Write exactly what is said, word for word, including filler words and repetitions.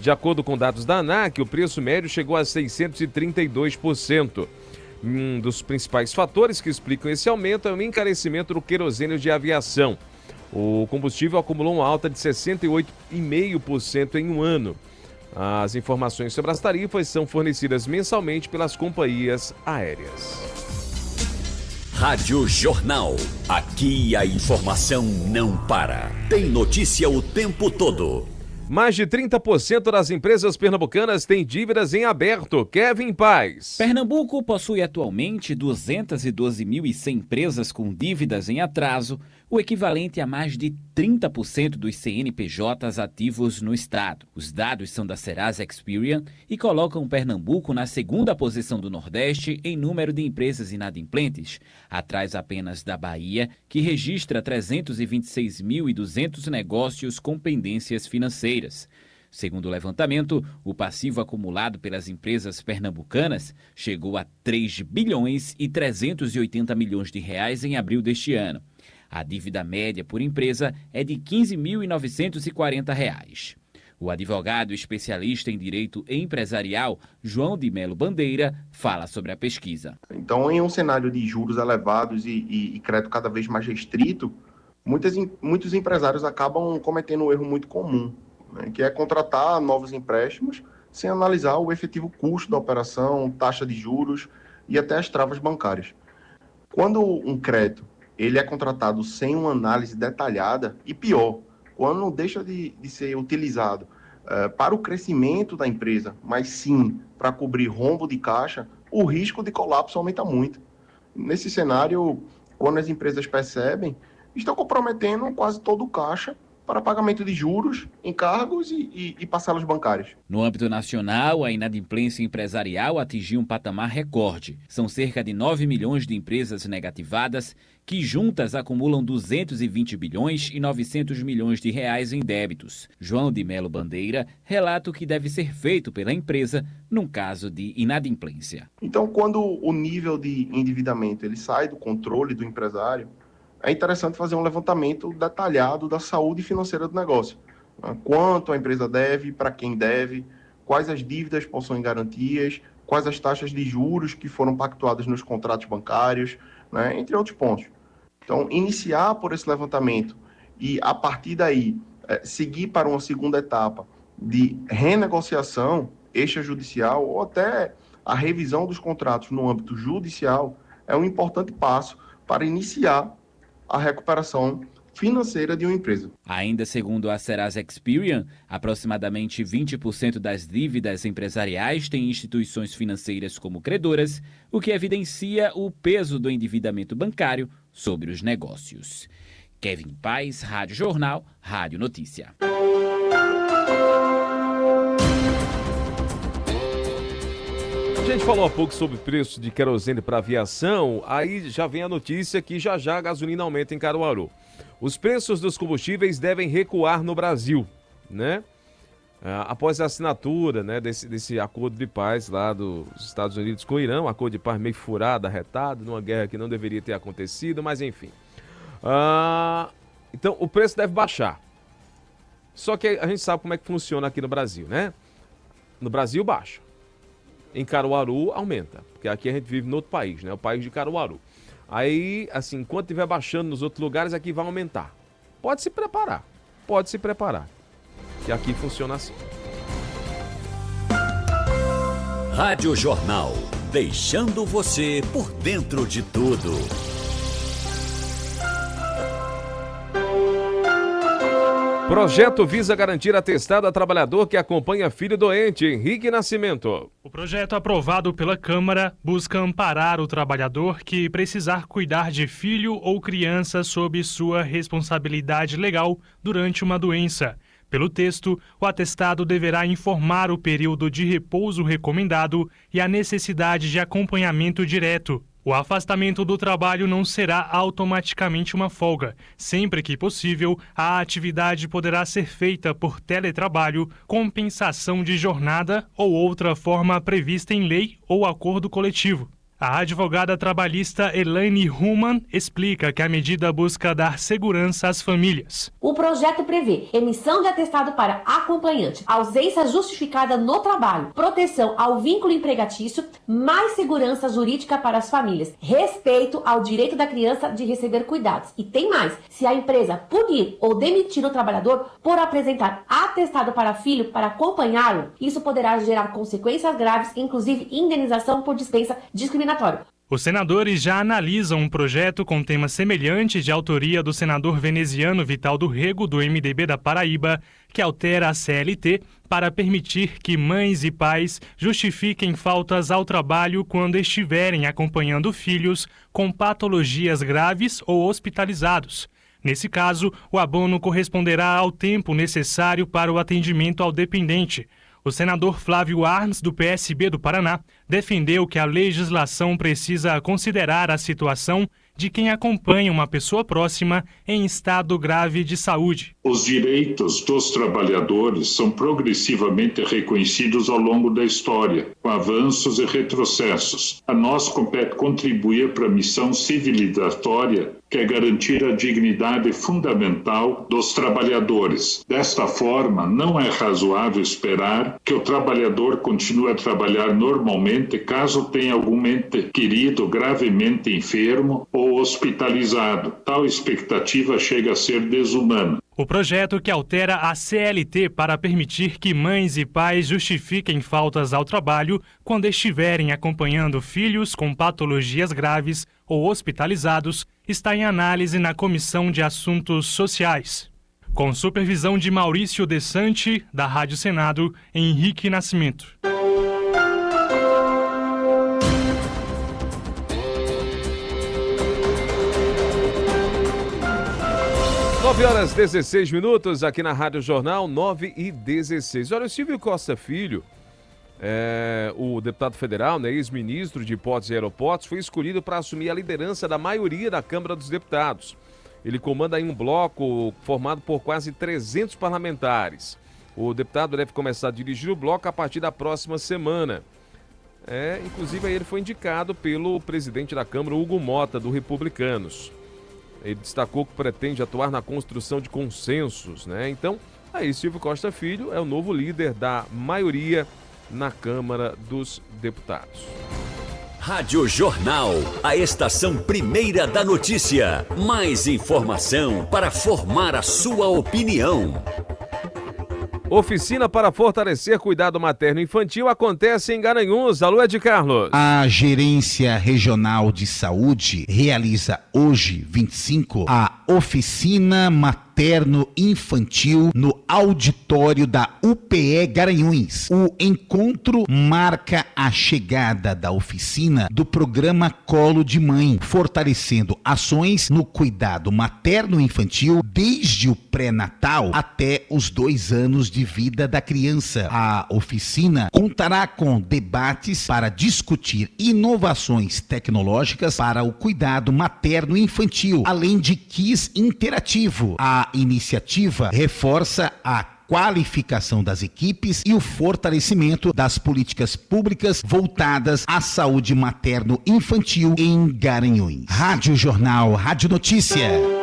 De acordo com dados da ANAC, o preço médio chegou a seiscentos e trinta e dois por cento. Um dos principais fatores que explicam esse aumento é o encarecimento do querosene de aviação. O combustível acumulou uma alta de sessenta e oito vírgula cinco por cento em um ano. As informações sobre as tarifas são fornecidas mensalmente pelas companhias aéreas. Rádio Jornal. Aqui a informação não para. Tem notícia o tempo todo. Mais de trinta por cento das empresas pernambucanas têm dívidas em aberto. Kevin Paz. Pernambuco possui atualmente duzentas e doze mil e cem empresas com dívidas em atraso, o equivalente a mais de trinta por cento dos C N P Js ativos no estado. Os dados são da Serasa Experian e colocam Pernambuco na segunda posição do Nordeste em número de empresas inadimplentes, atrás apenas da Bahia, que registra trezentos e vinte e seis mil e duzentos negócios com pendências financeiras. Segundo o levantamento, o passivo acumulado pelas empresas pernambucanas chegou a três bilhões e trezentos e oitenta milhões de reais em abril deste ano. A dívida média por empresa é de quinze mil novecentos e quarenta reais. O advogado especialista em direito empresarial, João de Melo Bandeira, fala sobre a pesquisa. Então, em um cenário de juros elevados e, e, e crédito cada vez mais restrito, muitas, muitos empresários acabam cometendo um erro muito comum, né, que é contratar novos empréstimos sem analisar o efetivo custo da operação, taxa de juros e até as travas bancárias. Quando um crédito ele é contratado sem uma análise detalhada, e pior, quando não deixa de, de ser utilizado uh, para o crescimento da empresa, mas sim para cobrir rombo de caixa, o risco de colapso aumenta muito. Nesse cenário, quando as empresas percebem, estão comprometendo quase todo o caixa para pagamento de juros, encargos e, e, e parcelas bancárias. No âmbito nacional, a inadimplência empresarial atingiu um patamar recorde. São cerca de nove milhões de empresas negativadas, que juntas acumulam duzentos e vinte bilhões e novecentos milhões de reais em débitos. João de Melo Bandeira relata o que deve ser feito pela empresa num caso de inadimplência. Então, quando o nível de endividamento ele sai do controle do empresário, é interessante fazer um levantamento detalhado da saúde financeira do negócio. Quanto a empresa deve, para quem deve, quais as dívidas possuem garantias, quais as taxas de juros que foram pactuadas nos contratos bancários, né, entre outros pontos. Então, iniciar por esse levantamento e, a partir daí, é, seguir para uma segunda etapa de renegociação extrajudicial ou até a revisão dos contratos no âmbito judicial é um importante passo para iniciar a recuperação financeira de uma empresa. Ainda segundo a Serasa Experian, aproximadamente vinte por cento das dívidas empresariais têm instituições financeiras como credoras, o que evidencia o peso do endividamento bancário sobre os negócios. Kevin Paz, Rádio Jornal, Rádio Notícia. A gente falou há pouco sobre o preço de querosene para aviação, aí já vem a notícia que já já a gasolina aumenta em Caruaru. Os preços dos combustíveis devem recuar no Brasil, né? Ah, após a assinatura, né, desse, desse acordo de paz lá dos Estados Unidos com o Irã, um acordo de paz meio furado, arretado, numa guerra que não deveria ter acontecido, mas enfim. Ah, então o preço deve baixar. Só que a gente sabe como é que funciona aqui no Brasil, né? No Brasil baixa. Em Caruaru aumenta, porque aqui a gente vive no outro país, né? O país de Caruaru. Aí, assim, enquanto estiver baixando nos outros lugares, aqui vai aumentar. Pode se preparar, pode se preparar. Que aqui funciona assim. Rádio Jornal, deixando você por dentro de tudo. Projeto visa garantir atestado a trabalhador que acompanha filho doente. Henrique Nascimento. O projeto aprovado pela Câmara busca amparar o trabalhador que precisar cuidar de filho ou criança sob sua responsabilidade legal durante uma doença. Pelo texto, o atestado deverá informar o período de repouso recomendado e a necessidade de acompanhamento direto. O afastamento do trabalho não será automaticamente uma folga. Sempre que possível, a atividade poderá ser feita por teletrabalho, compensação de jornada ou outra forma prevista em lei ou acordo coletivo. A advogada trabalhista Elaine Human explica que a medida busca dar segurança às famílias. O projeto prevê emissão de atestado para acompanhante, ausência justificada no trabalho, proteção ao vínculo empregatício, mais segurança jurídica para as famílias, respeito ao direito da criança de receber cuidados. E tem mais, se a empresa punir ou demitir o trabalhador por apresentar atestado para filho para acompanhá-lo, isso poderá gerar consequências graves, inclusive indenização por dispensa discriminatória. Os senadores já analisam um projeto com tema semelhante de autoria do senador veneziano Vital do Rego, do M D B da Paraíba, que altera a C L T para permitir que mães e pais justifiquem faltas ao trabalho quando estiverem acompanhando filhos com patologias graves ou hospitalizados. Nesse caso, o abono corresponderá ao tempo necessário para o atendimento ao dependente. O senador Flávio Arns, do P S B do Paraná, defendeu que a legislação precisa considerar a situação de quem acompanha uma pessoa próxima em estado grave de saúde. Os direitos dos trabalhadores são progressivamente reconhecidos ao longo da história, com avanços e retrocessos. A nós compete contribuir para a missão civilizatória, que é garantir a dignidade fundamental dos trabalhadores. Desta forma, não é razoável esperar que o trabalhador continue a trabalhar normalmente caso tenha algum ente querido gravemente enfermo ou hospitalizado. Tal expectativa chega a ser desumana. O projeto que altera a C L T para permitir que mães e pais justifiquem faltas ao trabalho quando estiverem acompanhando filhos com patologias graves ou hospitalizados está em análise na Comissão de Assuntos Sociais. Com supervisão de Maurício Desante, da Rádio Senado, Henrique Nascimento. nove horas e dezesseis minutos aqui na Rádio Jornal, nove e dezesseis. Olha, o Silvio Costa Filho, é, o deputado federal, né, ex-ministro de Portos e Aeroportos, foi escolhido para assumir a liderança da maioria da Câmara dos Deputados. Ele comanda aí um bloco formado por quase trezentos parlamentares. O deputado deve começar a dirigir o bloco a partir da próxima semana. É, inclusive, aí ele foi indicado pelo presidente da Câmara, Hugo Mota, do Republicanos. Ele destacou que pretende atuar na construção de consensos, né? Então, aí Silvio Costa Filho é o novo líder da maioria na Câmara dos Deputados. Rádio Jornal, a estação primeira da notícia. Mais informação para formar a sua opinião. Oficina para fortalecer cuidado materno-infantil acontece em Garanhuns. Alô, Ed Carlos. A Gerência Regional de Saúde realiza hoje, vinte e cinco, a Oficina Materno-Infantil no auditório da U P E Garanhuns. O encontro marca a chegada da oficina do programa Colo de Mãe, fortalecendo ações no cuidado materno-infantil desde o pré-natal até os dois anos de vida da criança. A oficina contará com debates para discutir inovações tecnológicas para o cuidado materno-infantil, além de quiz interativo. A iniciativa reforça a qualificação das equipes e o fortalecimento das políticas públicas voltadas à saúde materno-infantil em Garanhuns. Rádio Jornal, Rádio Notícia.